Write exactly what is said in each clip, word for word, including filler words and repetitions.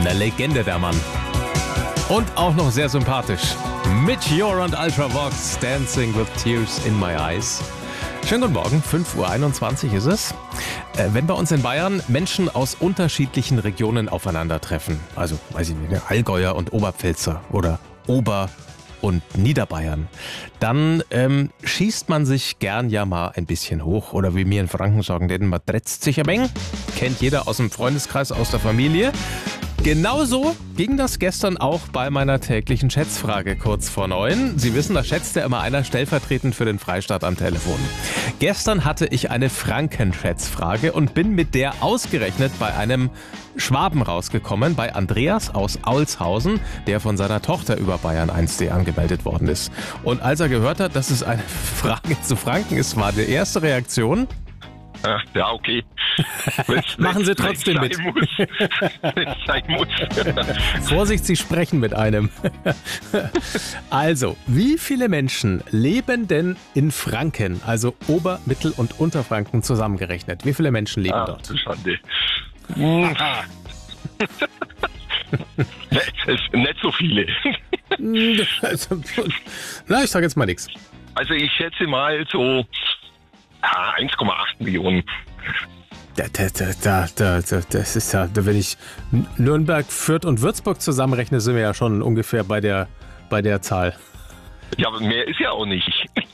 Eine Legende, der Mann. Und auch noch sehr sympathisch. Meteor und Ultravox, Dancing with Tears in My Eyes. Schönen guten Morgen, fünf Uhr einundzwanzig ist es. Äh, wenn bei uns in Bayern Menschen aus unterschiedlichen Regionen aufeinandertreffen, also, weiß ich nicht, Allgäuer und Oberpfälzer oder Ober- und Niederbayern, dann ähm, schießt man sich gern ja mal ein bisschen hoch. Oder wie wir in Franken sagen, denn man tretzt sich ein wenig. Kennt jeder aus dem Freundeskreis, aus der Familie. Genauso ging das gestern auch bei meiner täglichen Schätzfrage kurz vor neun. Sie wissen, da schätzt ja immer einer stellvertretend für den Freistaat am Telefon. Gestern hatte ich eine Frankenschätzfrage und bin mit der ausgerechnet bei einem Schwaben rausgekommen, bei Andreas aus Aulshausen, der von seiner Tochter über Bayern eins punkt de angemeldet worden ist. Und als er gehört hat, dass es eine Frage zu Franken ist, war die erste Reaktion: Ach, ja, okay. Wenn's, Machen Sie trotzdem mit. Wenn sein muss. Vorsicht, Sie sprechen mit einem. Also, wie viele Menschen leben denn in Franken, also Ober-, Mittel- und Unterfranken zusammengerechnet? Wie viele Menschen leben Ah, dort? Schande. nicht, nicht so viele. Also, na, ich sage jetzt mal nichts. Also ich schätze mal so ah, eins Komma acht Millionen. Da, da, da, da, da, das ist ja, wenn ich Nürnberg, Fürth und Würzburg zusammenrechne, sind wir ja schon ungefähr bei der, bei der Zahl. Ja, aber mehr ist ja auch nicht.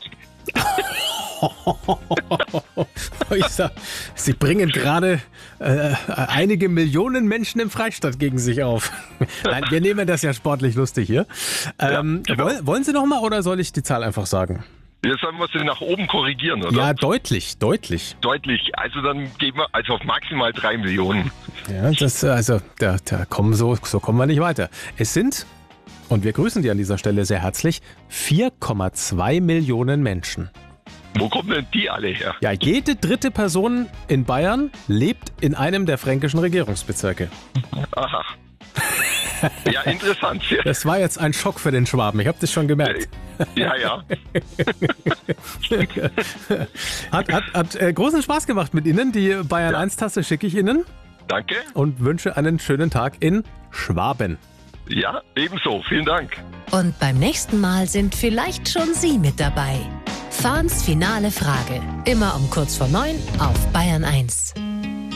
Ich sag, Sie bringen gerade äh, einige Millionen Menschen im Freistaat gegen sich auf. Nein, wir nehmen das ja sportlich lustig hier. Ähm, Ja, genau. wollen, wollen Sie noch mal oder soll ich die Zahl einfach sagen? Jetzt sollen wir sie nach oben korrigieren, oder? Ja, deutlich, deutlich. Deutlich. Also dann geben wir also auf maximal drei Millionen. Ja, das, also, da, da kommen so, so kommen wir nicht weiter. Es sind, und wir grüßen die an dieser Stelle sehr herzlich, vier Komma zwei Millionen Menschen. Wo kommen denn die alle her? Ja, jede dritte Person in Bayern lebt in einem der fränkischen Regierungsbezirke. Aha. Ja, interessant. Das war jetzt ein Schock für den Schwaben, ich habe das schon gemerkt. Ja, ja. Hat, hat, hat äh, großen Spaß gemacht mit Ihnen. Die Bayern Ja. eins Tasse schicke ich Ihnen Danke. und wünsche einen schönen Tag in Schwaben. Ja, ebenso. Vielen Dank. Und beim nächsten Mal sind vielleicht schon Sie mit dabei. Fahns finale Frage. Immer um kurz vor neun auf Bayern eins.